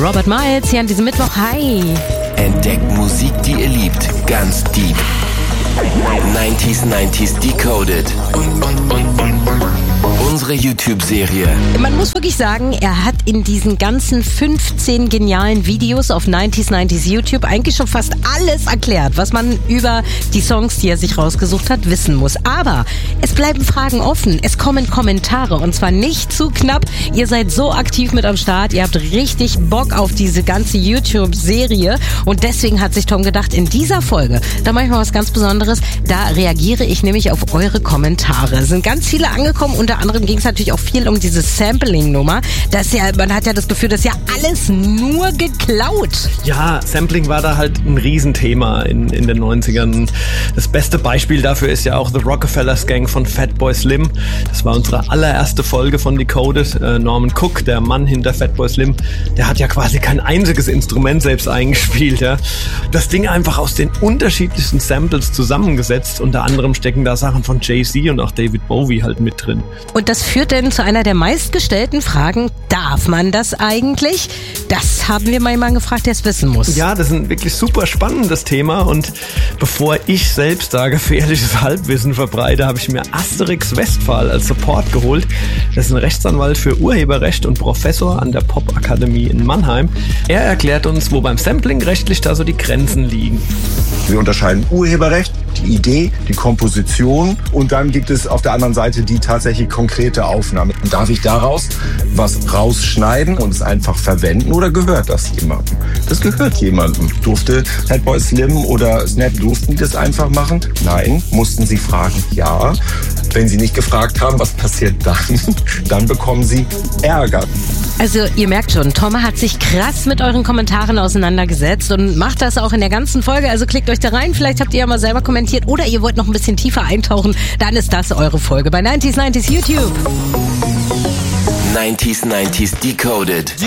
Robert Miles hier an diesem Mittwoch. Hi. Entdeckt Musik, die ihr liebt, ganz deep. 90s Decoded. Unsere YouTube-Serie. Man muss wirklich sagen, er hat in diesen ganzen 15 genialen Videos auf 90s YouTube eigentlich schon fast alles erklärt, was man über die Songs, die er sich rausgesucht hat, wissen muss. Aber es bleiben Fragen offen. Es kommen Kommentare und zwar nicht zu knapp. Ihr seid so aktiv mit am Start. Ihr habt richtig Bock auf diese ganze YouTube-Serie und deswegen hat sich Tom gedacht, in dieser Folge, da mache ich mal was ganz Besonderes. Da reagiere ich nämlich auf eure Kommentare. Es sind ganz viele angekommen, unter anderem ging es natürlich auch viel um diese Sampling-Nummer. Man hat ja das Gefühl, das ist ja alles nur geklaut. Ja, Sampling war da halt ein Riesenthema in den 90ern. Das beste Beispiel dafür ist ja auch The Rockefellers Gang von Fatboy Slim. Das war unsere allererste Folge von Decoded. Norman Cook, der Mann hinter Fatboy Slim, der hat ja quasi kein einziges Instrument selbst eingespielt. Ja. Das Ding einfach aus den unterschiedlichsten Samples zusammengesetzt. Unter anderem stecken da Sachen von Jay-Z und auch David Bowie halt mit drin. Und das führt denn zu einer der meistgestellten Fragen, darf man das eigentlich? Das haben wir mal jemanden gefragt, der es wissen muss. Ja, das ist ein wirklich super spannendes Thema und bevor ich selbst da gefährliches Halbwissen verbreite, habe ich mir Asterix Westphal als Support geholt. Das ist ein Rechtsanwalt für Urheberrecht und Professor an der Popakademie in Mannheim. Er erklärt uns, wo beim Sampling rechtlich da so die Grenzen liegen. Wir unterscheiden Urheberrecht, die Idee, die Komposition und dann gibt es auf der anderen Seite die tatsächlich konkrete Aufnahme. Darf ich daraus was rausschneiden und es einfach verwenden oder gehört das jemandem? Das gehört jemandem. Durfte Fatboy Slim oder Snap, durften die das einfach machen? Nein. Mussten sie fragen? Ja. Wenn sie nicht gefragt haben, was passiert dann? Dann bekommen sie Ärger. Also ihr merkt schon, Tom hat sich krass mit euren Kommentaren auseinandergesetzt und macht das auch in der ganzen Folge. Also klickt euch da rein, vielleicht habt ihr ja mal selber kommentiert oder ihr wollt noch ein bisschen tiefer eintauchen. Dann ist das eure Folge bei 90s YouTube. 90s Decoded.